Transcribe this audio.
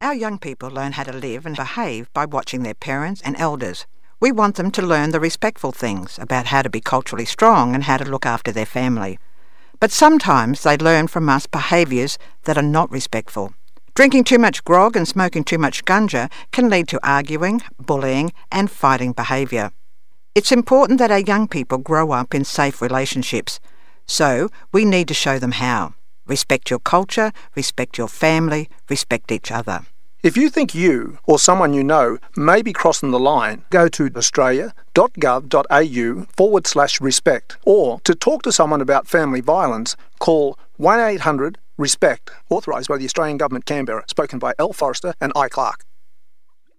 Our young people learn how to live and behave by watching their parents and elders. We want them to learn the respectful things about how to be culturally strong and how to look after their family. But sometimes they learn from us behaviours that are not respectful. Drinking too much grog and smoking too much ganja can lead to arguing, bullying and fighting behaviour. It's important that our young people grow up in safe relationships, so we need to show them how. Respect your culture, respect your family, respect each other. If you think you or someone you know may be crossing the line, go to australia.gov.au/respect, or to talk to someone about family violence, call 1-800-RESPECT, authorised by the Australian Government, Canberra, spoken by L. Forrester and I. Clark.